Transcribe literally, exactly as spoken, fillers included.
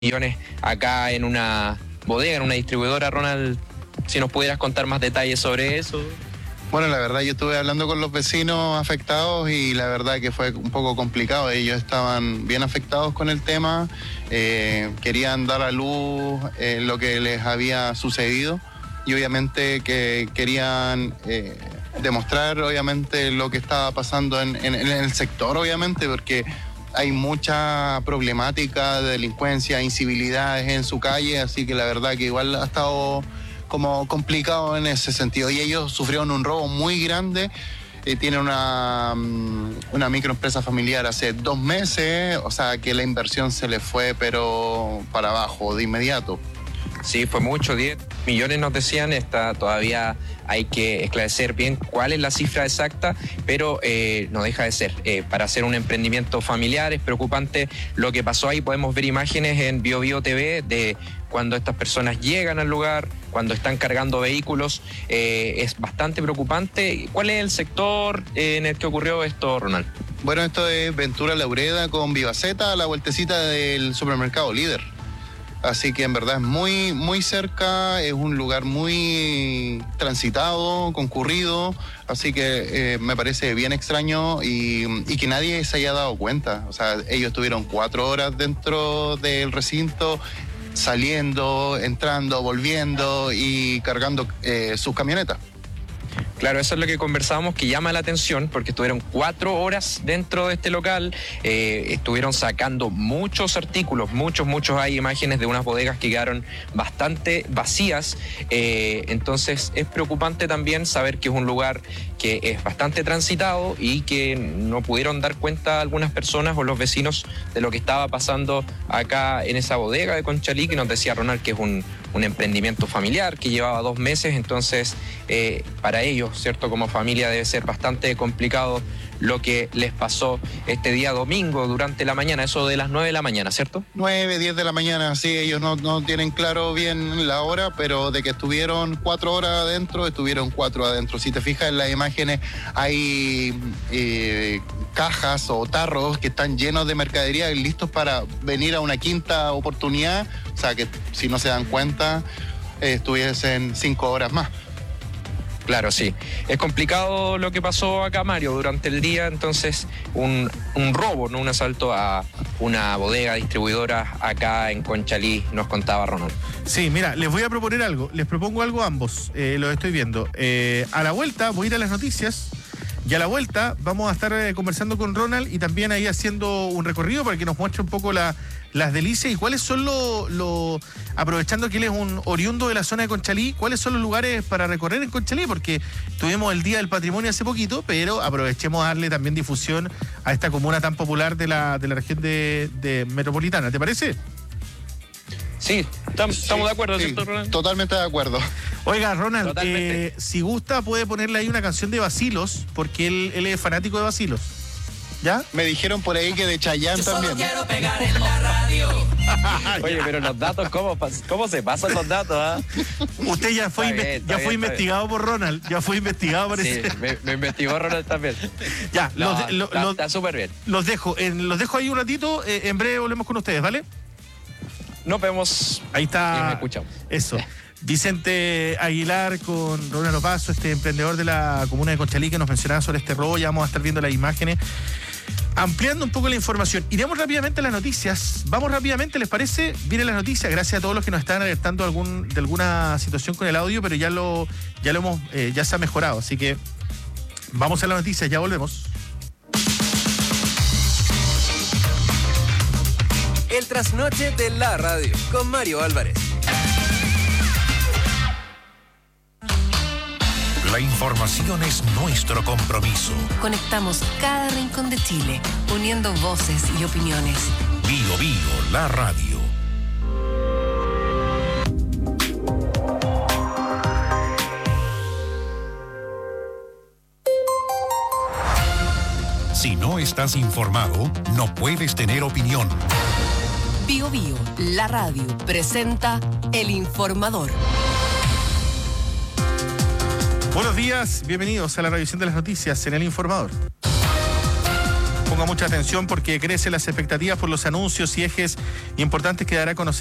millones acá en una bodega, en una distribuidora. Ronald, si nos pudieras contar más detalles sobre eso. Bueno, la verdad yo estuve hablando con los vecinos afectados y la verdad que fue un poco complicado. Ellos estaban bien afectados con el tema, eh, querían dar a luz eh, lo que les había sucedido y obviamente que querían eh, demostrar obviamente lo que estaba pasando en, en, en el sector, obviamente, porque hay mucha problemática de delincuencia, incivilidades en su calle, así que la verdad que igual ha estado como complicado en ese sentido. Y ellos sufrieron un robo muy grande, eh, tienen una, una microempresa familiar hace dos meses, o sea que la inversión se les fue pero para abajo de inmediato. Sí, fue mucho, diez millones nos decían, está, todavía hay que esclarecer bien cuál es la cifra exacta, pero eh, no deja de ser. Eh, para hacer un emprendimiento familiar es preocupante lo que pasó ahí. Podemos ver imágenes en Bio Bio T V de cuando estas personas llegan al lugar, cuando están cargando vehículos. Eh, es bastante preocupante. ¿Cuál es el sector en el que ocurrió esto, Ronald? Bueno, esto es Ventura Laureda con Vivaceta, a la vueltecita del supermercado Líder. Así que en verdad es muy, muy cerca, es un lugar muy transitado, concurrido, así que eh, me parece bien extraño y, y que nadie se haya dado cuenta. O sea, ellos estuvieron cuatro horas dentro del recinto, saliendo, entrando, volviendo y cargando eh, sus camionetas. Claro, eso es lo que conversábamos, que llama la atención, porque estuvieron cuatro horas dentro de este local, eh, estuvieron sacando muchos artículos, muchos, muchos. Hay imágenes de unas bodegas que quedaron bastante vacías, eh, entonces es preocupante también saber que es un lugar que es bastante transitado y que no pudieron dar cuenta algunas personas o los vecinos de lo que estaba pasando acá en esa bodega de Conchalí, que nos decía Ronald que es un, un emprendimiento familiar que llevaba dos meses, entonces eh, para ellos, ¿cierto? Como familia debe ser bastante complicado lo que les pasó este día domingo durante la mañana, eso de las nueve de la mañana, ¿cierto? nueve, diez de la mañana, sí, ellos no, no tienen claro bien la hora, pero de que estuvieron cuatro horas adentro, estuvieron cuatro adentro. Si te fijas en las imágenes, hay eh, cajas o tarros que están llenos de mercadería listos para venir a una quinta oportunidad, o sea que si no se dan cuenta, eh, estuviesen cinco horas más. Claro, sí. Es complicado lo que pasó acá, Mario, durante el día. Entonces, un, un robo, no un asalto a una bodega distribuidora acá en Conchalí, nos contaba Ronald. Sí, mira, les voy a proponer algo. Les propongo algo a ambos. Eh, lo estoy viendo. Eh, a la vuelta voy a ir a las noticias. Y a la vuelta vamos a estar eh, conversando con Ronald y también ahí haciendo un recorrido para que nos muestre un poco la, las delicias y cuáles son los, lo, aprovechando que él es un oriundo de la zona de Conchalí, cuáles son los lugares para recorrer en Conchalí, porque tuvimos el Día del Patrimonio hace poquito, pero aprovechemos a darle también difusión a esta comuna tan popular de la, de la región de, de metropolitana. ¿Te parece? Sí, estamos sí, de acuerdo, sí, ¿cierto, Ronald? Totalmente de acuerdo. Oiga, Ronald, eh, si gusta puede ponerle ahí una canción de Bacilos, porque él, él es fanático de Bacilos. ¿Ya? Me dijeron por ahí que de Chayanne también. Quiero pegar en la radio. Oye, pero los datos, ¿cómo, cómo se pasan los datos? ¿eh? Usted ya fue, Está inve- bien, está ya bien, fue está investigado bien. por Ronald, ya fue investigado por Sí, ese. me, me investigó Ronald también. Ya, No, los, lo, está, los, está súper bien. los dejo, en, los dejo ahí un ratito, eh, en breve volvemos con ustedes, ¿vale? Nos vemos. Ahí está. Y nos escuchamos. Eso. Vicente Aguilar con Ronald Opazo, este emprendedor de la comuna de Conchalí que nos mencionaba sobre este robo. Ya vamos a estar viendo las imágenes. Ampliando un poco la información, iremos rápidamente a las noticias. Vamos rápidamente, ¿les parece? Vienen las noticias, gracias a todos los que nos están alertando algún, de alguna situación con el audio, pero ya lo, ya lo hemos, eh, ya se ha mejorado. Así que vamos a las noticias, ya volvemos. El trasnoche de la radio con Mario Álvarez. La información es nuestro compromiso. Conectamos cada rincón de Chile, uniendo voces y opiniones. Bio Bio, la radio. Si no estás informado, no puedes tener opinión. Bio Bio, la radio, presenta El Informador. Buenos días, bienvenidos a la revisión de las noticias en El Informador. Ponga mucha atención porque crecen las expectativas por los anuncios y ejes importantes que dará a conocer